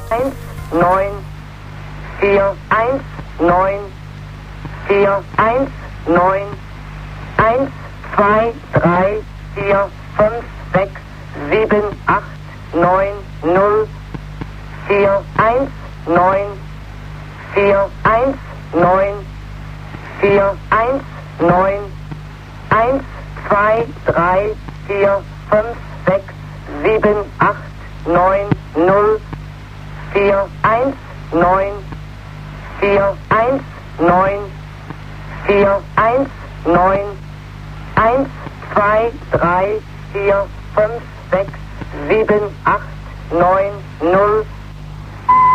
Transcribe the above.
1, 9, 4, 1, 9, 4, 1, 9, 1, 2, 3, 4, 5, 6, 7, 8, 9, 0, 4, 1, 9, 4, 1, 9, 4, 1, 9, 1, 2, 3, 4, 5, 6, 7, 8, 9, 0, 4, 1, 9, 4, 1, 9, 4, 1, 9, 1, 2, 3, 4, 5, 6, 7, 8, 9, 0,